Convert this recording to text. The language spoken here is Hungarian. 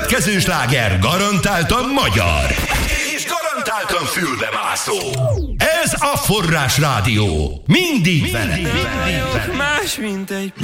következő sláger garantáltan magyar. És garantáltan fülbemászó. Ez a Forrás Rádió. Mindig veled. Más, mint egy